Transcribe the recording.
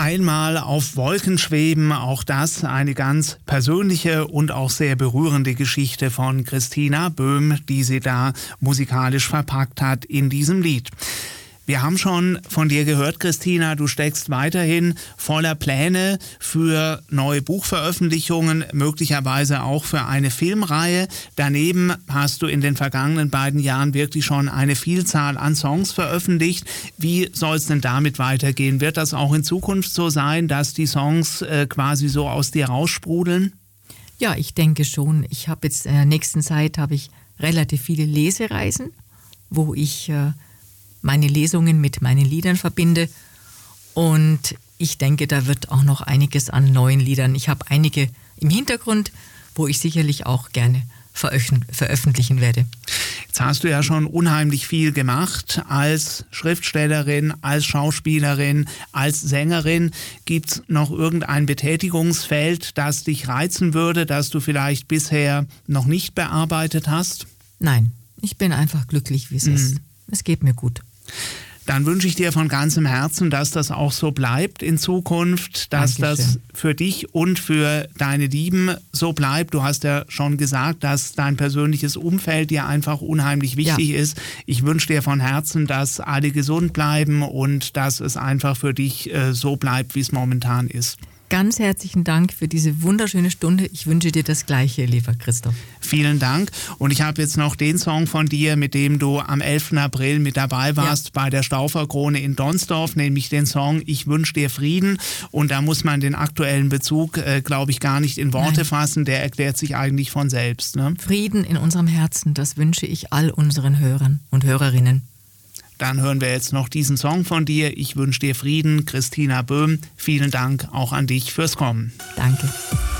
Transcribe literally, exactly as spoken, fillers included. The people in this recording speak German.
Einmal auf Wolken schweben, auch das eine ganz persönliche und auch sehr berührende Geschichte von Christina Böhm, die sie da musikalisch verpackt hat in diesem Lied. Wir haben schon von dir gehört, Christina, du steckst weiterhin voller Pläne für neue Buchveröffentlichungen, möglicherweise auch für eine Filmreihe. Daneben hast du in den vergangenen beiden Jahren wirklich schon eine Vielzahl an Songs veröffentlicht. Wie soll es denn damit weitergehen? Wird das auch in Zukunft so sein, dass die Songs äh, quasi so aus dir raussprudeln? Ja, ich denke schon. Ich habe jetzt in der nächsten Zeit habe ich relativ viele Lesereisen, wo ich äh, meine Lesungen mit meinen Liedern verbinde, und ich denke, da wird auch noch einiges an neuen Liedern. Ich habe einige im Hintergrund, wo ich sicherlich auch gerne veröffentlichen werde. Jetzt hast du ja schon unheimlich viel gemacht als Schriftstellerin, als Schauspielerin, als Sängerin. Gibt es noch irgendein Betätigungsfeld, das dich reizen würde, das du vielleicht bisher noch nicht bearbeitet hast? Nein, ich bin einfach glücklich, wie es mhm. ist. Es geht mir gut. Dann wünsche ich dir von ganzem Herzen, dass das auch so bleibt in Zukunft, dass Dankeschön. Das für dich und für deine Lieben so bleibt. Du hast ja schon gesagt, dass dein persönliches Umfeld dir einfach unheimlich wichtig ja. ist. Ich wünsche dir von Herzen, dass alle gesund bleiben und dass es einfach für dich äh, so bleibt, wie es momentan ist. Ganz herzlichen Dank für diese wunderschöne Stunde. Ich wünsche dir das Gleiche, lieber Christoph. Vielen Dank. Und ich habe jetzt noch den Song von dir, mit dem du am elften April mit dabei warst ja. bei der Stauferkrone in Donsdorf, nämlich den Song Ich wünsche dir Frieden. Und da muss man den aktuellen Bezug, äh, glaube ich, gar nicht in Worte Nein. fassen. Der erklärt sich eigentlich von selbst. Ne? Frieden in unserem Herzen, das wünsche ich all unseren Hörern und Hörerinnen. Dann hören wir jetzt noch diesen Song von dir. Ich wünsche dir Frieden, Christina Böhm. Vielen Dank auch an dich fürs Kommen. Danke.